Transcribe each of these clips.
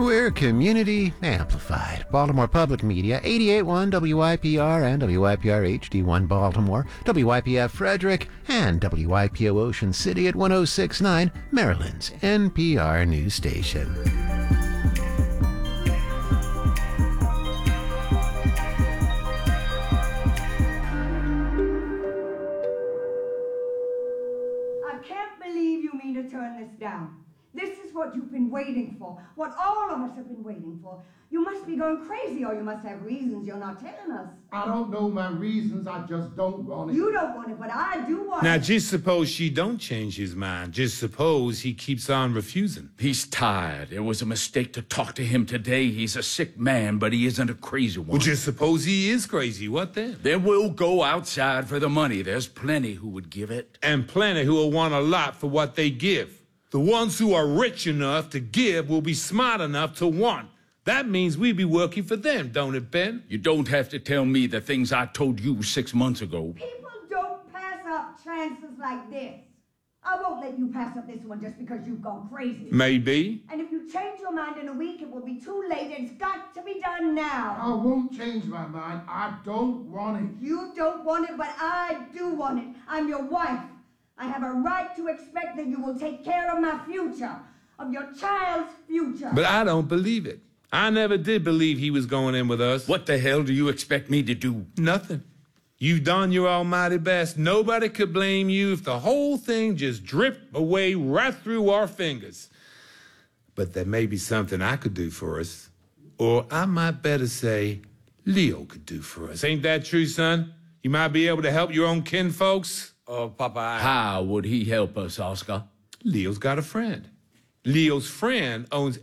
We're community amplified. Baltimore Public Media, 88.1 WYPR and WYPR HD1 Baltimore, WYPF Frederick, and WYPO Ocean City at 106.9, Maryland's NPR news station. I can't believe you mean to turn this down. This is what you've been waiting for, what all of us have been waiting for. You must be going crazy, or you must have reasons you're not telling us. I don't know my reasons, I just don't want it. You don't want it, but I do want it. Now, just suppose she don't change his mind. Just suppose he keeps on refusing. He's tired. It was a mistake to talk to him today. He's a sick man, but he isn't a crazy one. Well, just suppose he is crazy. What then? Then we'll go outside for the money. There's plenty who would give it. And plenty who will want a lot for what they give. The ones who are rich enough to give will be smart enough to want. That means we be working for them, don't it, Ben? You don't have to tell me the things I told you 6 months ago. People don't pass up chances like this. I won't let you pass up this one just because you've gone crazy. Maybe. And if you change your mind in a week, it will be too late. It's got to be done now. I won't change my mind. I don't want it. You don't want it, but I do want it. I'm your wife. I have a right to expect that you will take care of my future, of your child's future. But I don't believe it. I never did believe he was going in with us. What the hell do you expect me to do? Nothing. You've done your almighty best. Nobody could blame you if the whole thing just dripped away right through our fingers. But there may be something I could do for us. Or I might better say, Leo could do for us. Ain't that true, son? You might be able to help your own kinfolks. Papa, how would he help us, Oscar? Leo's got a friend. Leo's friend owns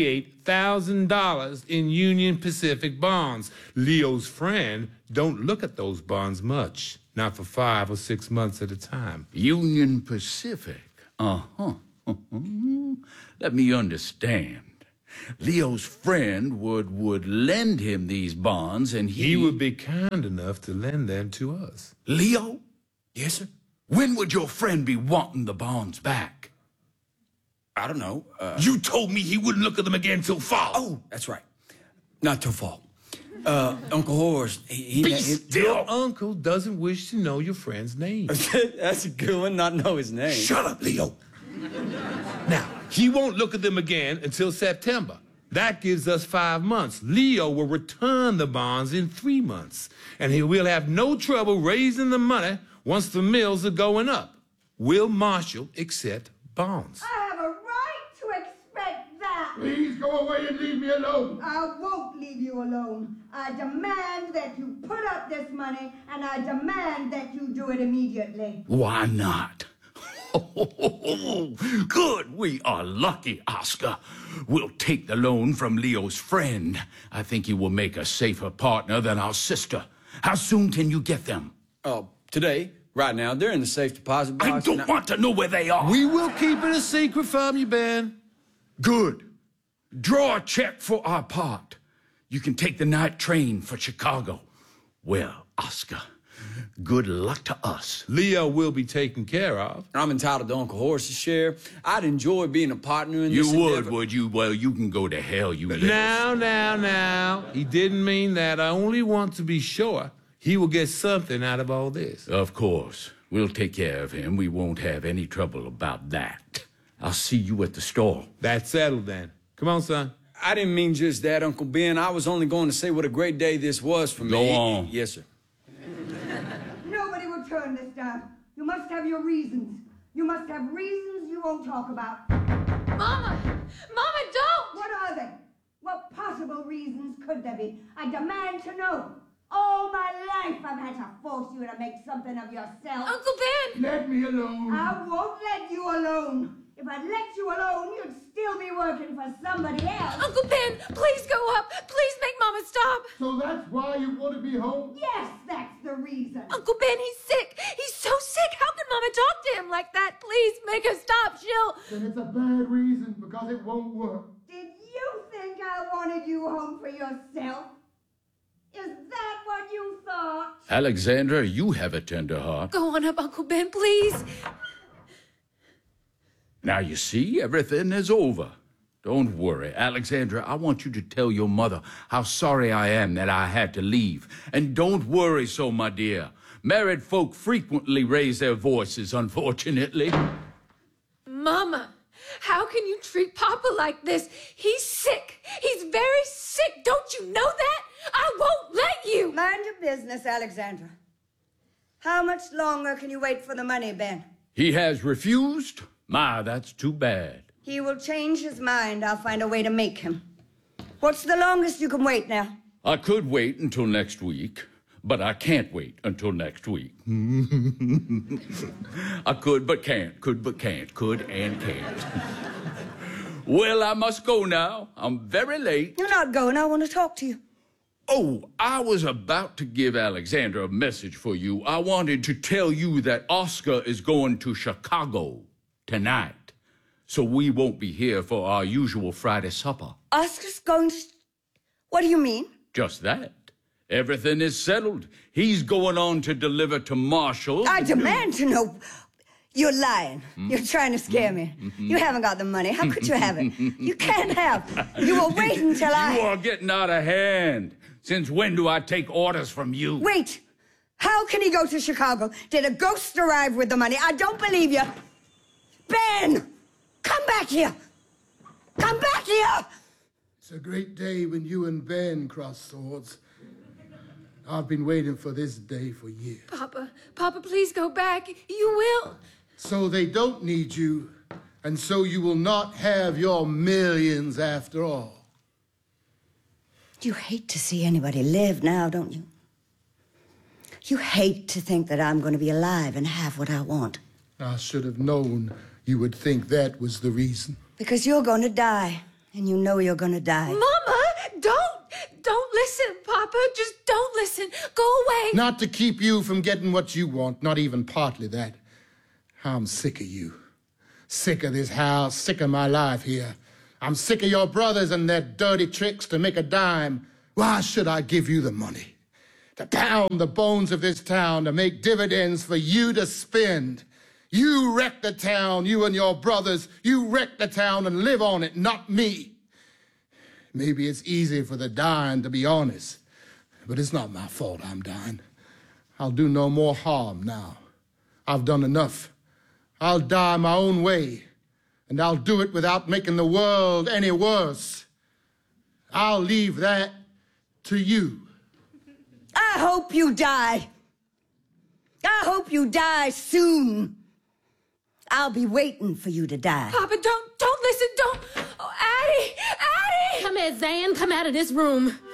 $88,000 in Union Pacific bonds. Leo's friend don't look at those bonds much, not for 5 or 6 months at a time. Union Pacific? Uh-huh. Let me understand. Leo's friend would lend him these bonds, and he would be kind enough to lend them to us. Leo? Yes, sir? When would your friend be wanting the bonds back? I don't know. You told me he wouldn't look at them again till fall. Oh, that's right. Not till fall. Uncle Horace, Be still. Your uncle doesn't wish to know your friend's name. That's a good one, not know his name. Shut up, Leo. Now, he won't look at them again until September. That gives us 5 months. Leo will return the bonds in 3 months, and we'll have no trouble raising the money once the mills are going up. Will Marshall accept bonds? I have a right to expect that. Please go away and leave me alone. I won't leave you alone. I demand that you put up this money, and I demand that you do it immediately. Why not? Good. We are lucky, Oscar. We'll take the loan from Leo's friend. I think he will make a safer partner than our sister. How soon can you get them? Today, right now. They're in the safe deposit box. I don't want to know where they are. We will keep it a secret from you, Ben. Good. Draw a check for our part. You can take the night train for Chicago. Well, Oscar, good luck to us. Leo will be taken care of. I'm entitled to Uncle Horace's share. I'd enjoy being a partner in this endeavor. Would you? Well, you can go to hell, you little... Now. He didn't mean that. I only want to be sure he will get something out of all this. Of course. We'll take care of him. We won't have any trouble about that. I'll see you at the store. That's settled then. Come on, son. I didn't mean just that, Uncle Ben. I was only going to say what a great day this was for me. Go on. Yes, sir. Nobody will turn this down. You must have your reasons. You must have reasons you won't talk about. Mama! Mama, don't! What are they? What possible reasons could there be? I demand to know. All my life I've had to force you to make something of yourself. Uncle Ben! Let me alone. I won't let you alone. If I'd let you alone, you'd still be working for somebody else. Uncle Ben, please go up. Please make Mama stop. So that's why you want to be home? Yes, that's the reason. Uncle Ben, he's sick. He's so sick. How can Mama talk to him like that? Please make her stop. Then it's a bad reason because it won't work. Did you think I wanted you home for yourself? Is that what you thought? Alexandra, you have a tender heart. Go on up, Uncle Ben, please. Now you see, everything is over. Don't worry, Alexandra. I want you to tell your mother how sorry I am that I had to leave. And don't worry so, my dear. Married folk frequently raise their voices, unfortunately. Mama, how can you treat Papa like this? He's sick. He's very sick. Don't you know that? I won't let you. Mind your business, Alexandra. How much longer can you wait for the money, Ben? He has refused? My, that's too bad. He will change his mind. I'll find a way to make him. What's the longest you can wait now? I could wait until next week, but I can't wait until next week. I could but can't, could but can't, could and can't. Well, I must go now. I'm very late. You're not going. I want to talk to you. Oh, I was about to give Alexandra a message for you. I wanted to tell you that Oscar is going to Chicago tonight. So we won't be here for our usual Friday supper. Oscar's going to... What do you mean? Just that. Everything is settled. He's going on to deliver to Marshall. I demand to know. You're lying. You're trying to scare me. You haven't got the money. How could you have it? You can't have. You will wait until You are getting out of hand. Since when do I take orders from you? Wait. How can he go to Chicago? Did a ghost arrive with the money? I don't believe you. Ben! Come back here! Come back here! It's a great day when you and Ben cross swords. I've been waiting for this day for years. Papa, please go back. You will. So they don't need you, and so you will not have your millions after all. You hate to see anybody live now, don't you? You hate to think that I'm going to be alive and have what I want. I should have known you would think that was the reason. Because you're going to die, and you know you're going to die. Mama, don't listen, Papa. Just don't listen. Go away. Not to keep you from getting what you want, not even partly that. I'm sick of you. Sick of this house, sick of my life here. I'm sick of your brothers and their dirty tricks to make a dime. Why should I give you the money? To pound the bones of this town, to make dividends for you to spend. You wreck the town, you and your brothers. You wreck the town and live on it, not me. Maybe it's easy for the dying to be honest, but it's not my fault I'm dying. I'll do no more harm now. I've done enough. I'll die my own way, and I'll do it without making the world any worse. I'll leave that to you. I hope you die. I hope you die soon. I'll be waiting for you to die. Papa, don't listen. Don't. Oh, Addie! Come here, Zan. Come out of this room.